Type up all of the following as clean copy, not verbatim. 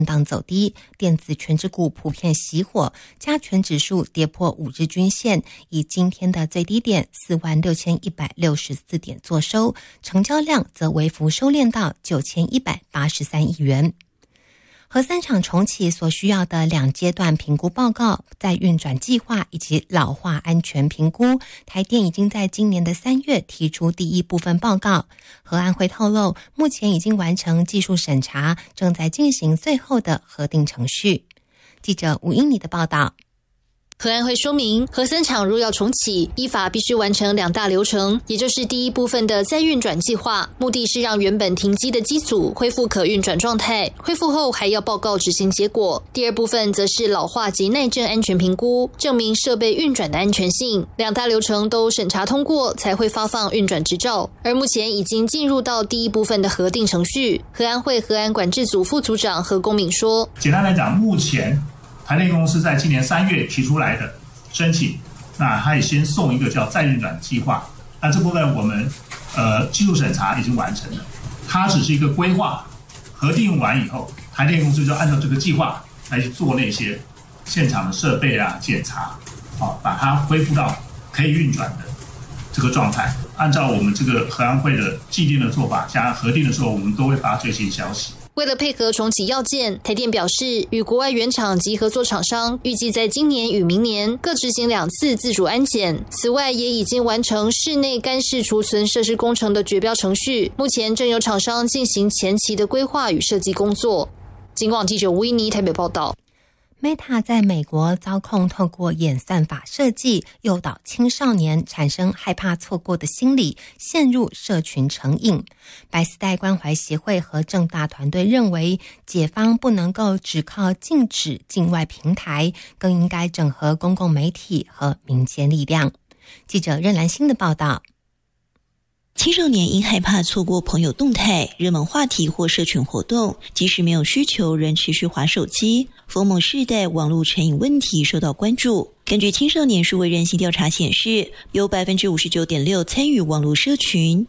档走低，电子权值股普遍熄火，加权指数跌破5日均线，以今天的最低点46164点作收，成交量则微幅收敛到9183亿元。核三厂重启所需要的2阶段评估报告、再运转计划以及老化安全评估，台电已经在今年的3月提出第一部分报告。核安会透露，目前已经完成技术审查，正在进行最后的核定程序。记者吴英妮的报道。 核安会说明，核三厂若要重启，依法必须完成2大流程，也就是第一部分的再运转计划，目的是让原本停机的机组恢复可运转状态，恢复后还要报告执行结果。第二部分则是老化及耐震安全评估，证明设备运转的安全性。2大流程都审查通过，才会发放运转执照。而目前已经进入到第一部分的核定程序。核安会核安管制组副组长何公敏说：“ 简单来讲，目前台电公司在今年3月提出来的申请，那他也先送一个叫再运转计划，那这部分我们技术审查已经完成了，它只是一个规划，核定完以后，台电公司就按照这个计划来去做那些现场的设备啊检查，把它恢复到可以运转的这个状态。按照我们这个核安会的既定的做法，加核定的时候，我们都会发最新消息。” 为了配合重启要件，台电表示，与国外原厂及合作厂商预计在今年与明年各执行2次自主安检。此外，也已经完成室内干式储存设施工程的决标程序，目前正有厂商进行前期的规划与设计工作。警广记者吴依妮台北报道。 Meta 在美国遭控透过演算法设计诱导青少年产生害怕错过的心理，陷入社群成瘾。白丝带关怀协会和政大团队认为，解方不能够只靠禁止境外平台，更应该整合公共媒体和民间力量。记者任兰欣的报道。 青少年因害怕错过朋友动态、热门话题或社群活动，即使没有需求仍持续滑手机，疯猛世代网络成瘾问题受到关注。根据青少年数位韧性调查显示，有 59.6% 参与网络社群，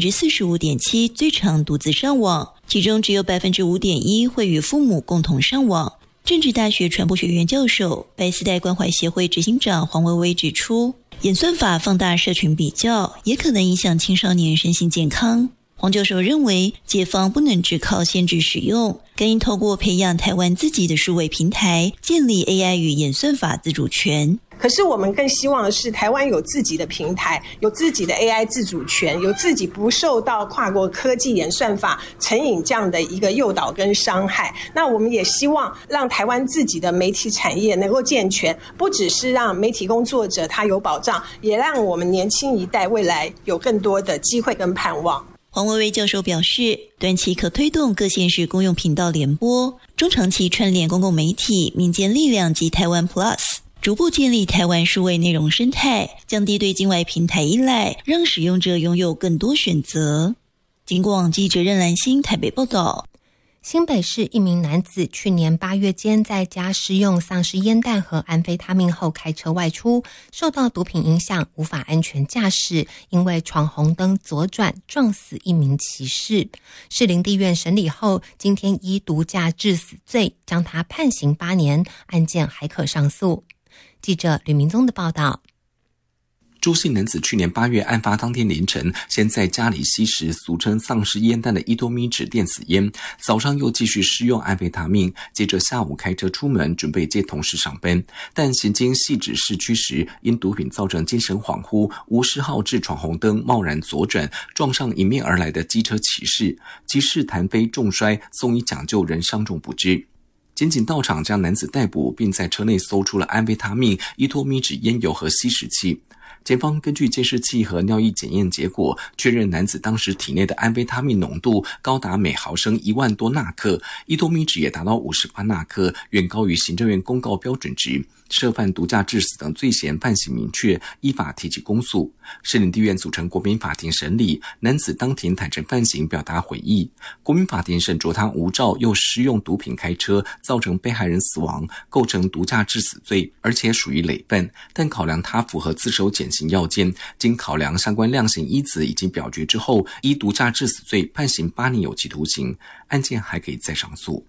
45.7% 最常独自上网，其中只有 5.1% 会与父母共同上网。政治大学传播学院教授、白丝带关怀协会执行长黄薇薇指出，演算法放大社群比较，也可能影响青少年身心健康。黄教授认为，解放不能只靠限制使用，更应透过培养台湾自己的数位平台，建立 AI 与演算法自主权。 可是我们更希望的是，台湾有自己的平台，有自己的 AI 自主权，有自己不受到跨国科技演算法成瘾这样的一个诱导跟伤害。那我们也希望让台湾自己的媒体产业能够健全，不只是让媒体工作者他有保障，也让我们年轻一代未来有更多的机会跟盼望。 黄薇薇教授表示，短期可推动各县市公用频道联播，中长期串联公共媒体、民间力量及台湾 Plus， 逐步建立台湾数位内容生态，降低对境外平台依赖，让使用者拥有更多选择。警广记者任兰欣台北报道。 新北市一名男子去年8月间在家施用丧尸烟弹和安非他命后开车外出，受到毒品影响无法安全驾驶，因为闯红灯左转撞死一名骑士。士林地院审理后，今天依毒驾致死罪将他判刑8年，案件还可上诉。记者吕明宗的报道。 朱姓男子去年8月案发当天凌晨，先在家里吸食俗称丧尸烟弹的伊多咪酯电子烟，早上又继续施用安非他命，接着下午开车出门准备接同事上班，但行经汐止市区时，因毒品造成精神恍惚，无视号志闯红灯，贸然左转，撞上迎面而来的机车骑士，骑士弹飞重摔，送医抢救，人伤重不治。检警到场将男子逮捕，并在车内搜出了安非他命、伊多咪酯烟油和吸食器。检方根据监视器和尿液检验结果，确认男子当时体内的安非他命浓度高达每毫升1万多纳克，伊多咪酯也达到58纳克，远高于行政院公告标准值。涉犯毒驾致死等罪嫌判刑明确，依法提起公诉。士林地院组成国民法庭审理，男子当庭坦诚犯行，表达悔意。国民法庭审酌他无照又施用毒品开车，造成被害人死亡，构成毒驾致死罪，而且属于累犯。但考量他符合自首减刑要件，经考量相关量刑依子已经表决之后，依毒驾致死罪判刑8年有期徒刑，案件还可以再上诉。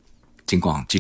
警广